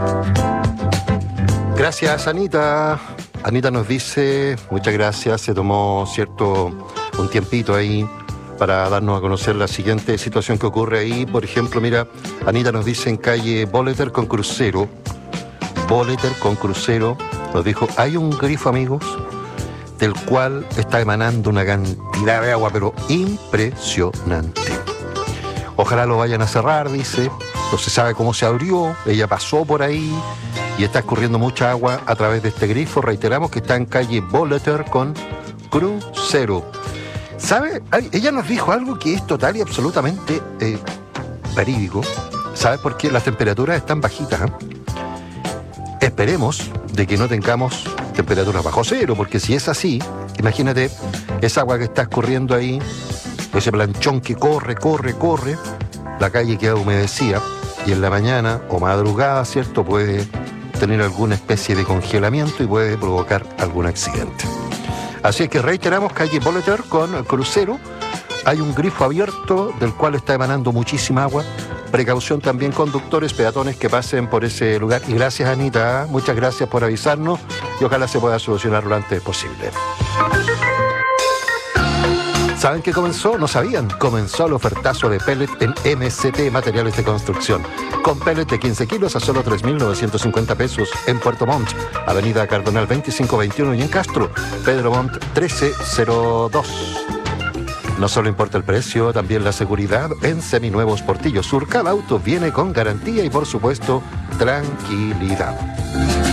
Gracias, Anita. Anita nos dice, muchas gracias, se tomó un tiempito ahí para darnos a conocer la siguiente situación que ocurre ahí. Por ejemplo, mira, Anita nos dice en calle Boleter con Crucero, nos dijo, hay un grifo, amigos, del cual está emanando una cantidad de agua, pero impresionante. Ojalá lo vayan a cerrar, dice, no se sabe cómo se abrió, ella pasó por ahí y está escurriendo mucha agua a través de este grifo. Reiteramos que está en calle Boleter con Crucero. ¿Sabe? Ella nos dijo algo que es total y absolutamente verídico. ¿Sabe por qué? Las temperaturas están bajitas, ¿eh? Esperemos de que no tengamos temperaturas bajo cero, porque si es así, imagínate esa agua que está escurriendo ahí, ese planchón que corre, la calle queda humedecida y en la mañana o madrugada, ¿cierto?, puede tener alguna especie de congelamiento y puede provocar algún accidente. Así es que reiteramos, calle Boleter con Crucero, hay un grifo abierto del cual está emanando muchísima agua. Precaución también, conductores, peatones que pasen por ese lugar. Y gracias, Anita, muchas gracias por avisarnos y ojalá se pueda solucionar lo antes posible. ¿Saben qué comenzó? ¿No sabían? Comenzó el ofertazo de pellet en MCT Materiales de Construcción. Con pellet de 15 kilos a solo 3.950 pesos en Puerto Montt, Avenida Cardonal 2521 y en Castro, Pedro Montt 1302. No solo importa el precio, también la seguridad en Seminuevos Portillo Sur. Cada auto viene con garantía y, por supuesto, tranquilidad.